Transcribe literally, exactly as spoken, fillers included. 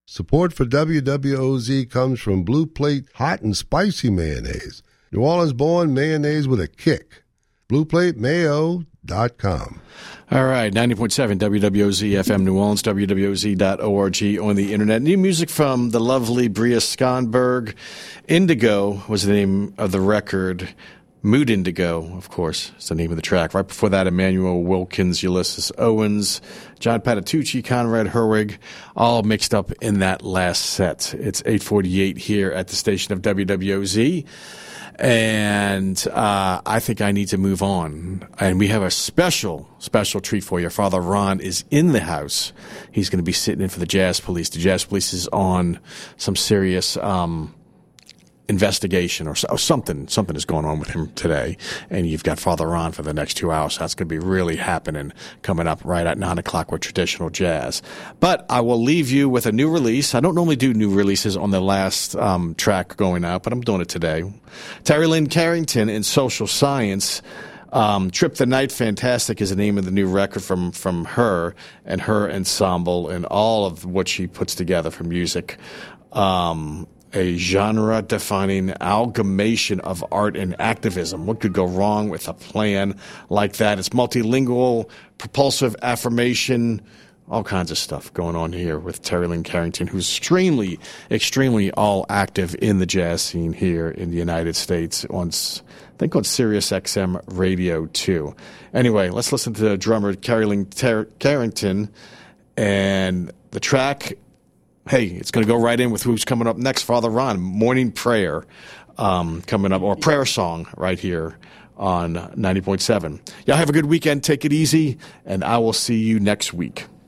Support for W W O Z comes from Blue Plate Hot and Spicy Mayonnaise. New Orleans-born mayonnaise with a kick. blue plate mayo dot com. All right, ninety point seven W W O Z F M New Orleans, W W O Z dot org on the internet. New music from the lovely Bria Skonberg. Indigo was the name of the record. Mood Indigo, of course, is the name of the track. Right before that, Emmanuel Wilkins, Ulysses Owens, John Patitucci, Conrad Herwig, all mixed up in that last set. It's eight forty-eight here at the station of W W O Z. And uh, I think I need to move on. And we have a special, special treat for you. Father Ron is in the house. He's going to be sitting in for the Jazz Police. The Jazz Police is on some serious um, investigation or, or something. Something is going on with him today. And you've got Father Ron for the next two hours. So that's going to be really happening coming up right at nine o'clock with traditional jazz. But I will leave you with a new release. I don't normally do new releases on the last um, track going out, but I'm doing it today. Terry Lynn Carrington in Social Science. Um, Trip the Night Fantastic is the name of the new record from, from her and her ensemble and all of what she puts together for music. Um, a genre-defining amalgamation of art and activism. What could go wrong with a plan like that? It's multilingual, propulsive affirmation, all kinds of stuff going on here with Terry Lynn Carrington, who's extremely, extremely all active in the jazz scene here in the United States on, I think, on Sirius X M Radio too. Anyway, let's listen to the drummer Terry Lynn Ter- Carrington and the track. Hey, it's going to go right in with who's coming up next, Father Ron. Morning Prayer um, coming up, or Prayer Song right here on ninety point seven. Y'all have a good weekend. Take it easy, and I will see you next week.